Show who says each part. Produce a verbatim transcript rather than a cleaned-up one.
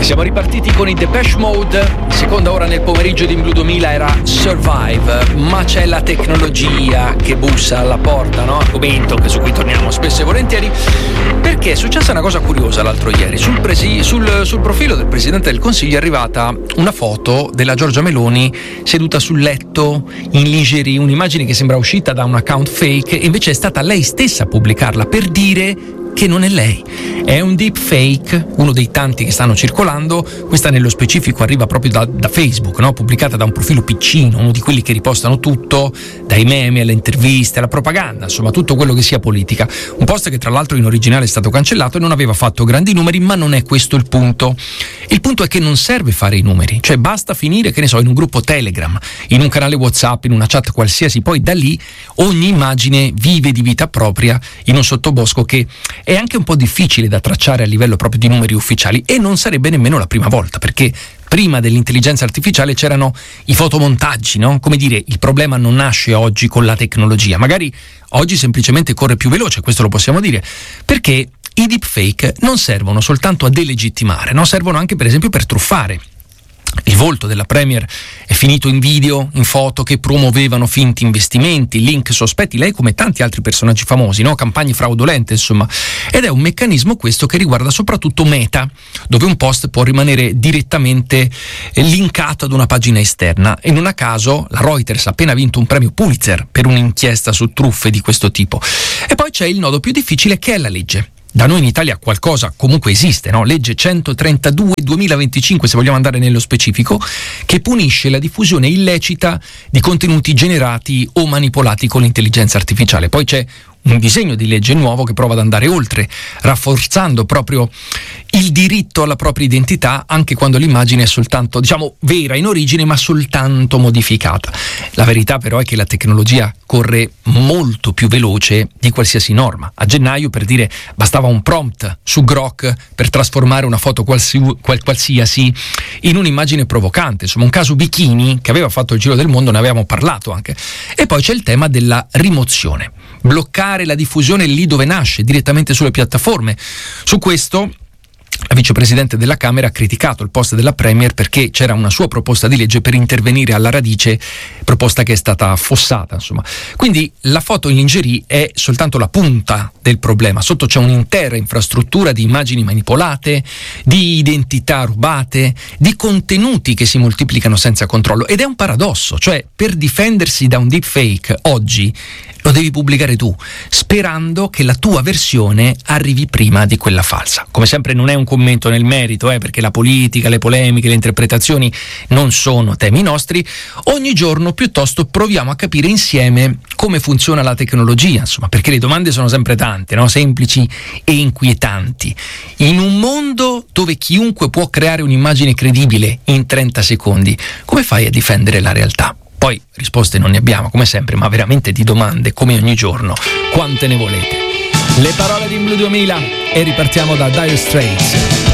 Speaker 1: Siamo ripartiti con i Depeche Mode, seconda ora nel pomeriggio di Blue duemila era Survive, ma c'è la tecnologia che bussa alla porta, no? Argomento che su cui torniamo spesso e volentieri, perché è successa una cosa curiosa l'altro ieri. Sul, presi, sul, sul profilo del Presidente del Consiglio è arrivata una foto della Giorgia Meloni seduta sul letto in lingerie, un'immagine che sembra uscita da un account fake, e invece è stata lei stessa a pubblicarla per dire che non è lei, è un deep fake, uno dei tanti che stanno circolando. Questa nello specifico arriva proprio da, da Facebook, no? Pubblicata da un profilo piccino, uno di quelli che ripostano tutto, dai meme alle interviste alla propaganda, insomma tutto quello che sia politica. Un post che tra l'altro in originale è stato cancellato e non aveva fatto grandi numeri, ma non è questo il punto. Il punto è che non serve fare i numeri, cioè basta finire, che ne so, in un gruppo Telegram, in un canale WhatsApp, in una chat qualsiasi, poi da lì ogni immagine vive di vita propria in un sottobosco che è anche un po' difficile da tracciare a livello proprio di numeri ufficiali, e non sarebbe nemmeno la prima volta, perché prima dell'intelligenza artificiale c'erano i fotomontaggi, no? Come dire, il problema non nasce oggi con la tecnologia, magari oggi semplicemente corre più veloce, questo lo possiamo dire, perché i deepfake non servono soltanto a delegittimare, no? Servono anche per esempio per truffare. Il volto della Premier è finito in video, in foto che promuovevano finti investimenti, link sospetti, lei come tanti altri personaggi famosi, no? Campagne fraudolente, insomma. Ed è un meccanismo questo che riguarda soprattutto Meta, dove un post può rimanere direttamente linkato ad una pagina esterna. E non a caso la Reuters ha appena vinto un premio Pulitzer per un'inchiesta su truffe di questo tipo. E poi c'è il nodo più difficile, che è la legge. Da noi in Italia qualcosa comunque esiste, no? Legge centotrentadue duemilaventicinque, se vogliamo andare nello specifico, che punisce la diffusione illecita di contenuti generati o manipolati con l'intelligenza artificiale. Poi c'è un disegno di legge nuovo che prova ad andare oltre, rafforzando proprio il diritto alla propria identità anche quando l'immagine è soltanto, diciamo, vera in origine, ma soltanto modificata. La verità però è che la tecnologia corre molto più veloce di qualsiasi norma. A gennaio, per dire, bastava un prompt su Grok per trasformare una foto qualsi, qual, qualsiasi in un'immagine provocante. Insomma, un caso bikini che aveva fatto il giro del mondo, ne avevamo parlato anche. E poi c'è il tema della rimozione. Bloccare la diffusione lì dove nasce, direttamente sulle piattaforme. Su questo la vicepresidente della Camera ha criticato il post della Premier perché c'era una sua proposta di legge per intervenire alla radice, proposta che è stata affossata, insomma. Quindi la foto in lingerie è soltanto la punta del problema, sotto c'è un'intera infrastruttura di immagini manipolate, di identità rubate, di contenuti che si moltiplicano senza controllo, ed è un paradosso, cioè per difendersi da un deepfake oggi lo devi pubblicare tu, sperando che la tua versione arrivi prima di quella falsa. Come sempre non è un commento nel merito, eh, perché la politica, le polemiche, le interpretazioni non sono temi nostri. Ogni giorno piuttosto proviamo a capire insieme come funziona la tecnologia, insomma, perché le domande sono sempre tante, no? Semplici e inquietanti. In un mondo dove chiunque può creare un'immagine credibile in trenta secondi, come fai a difendere la realtà? Poi risposte non ne abbiamo, come sempre, ma veramente di domande, come ogni giorno, quante ne volete. Le parole di Blue duemila, e ripartiamo da Dire Straits.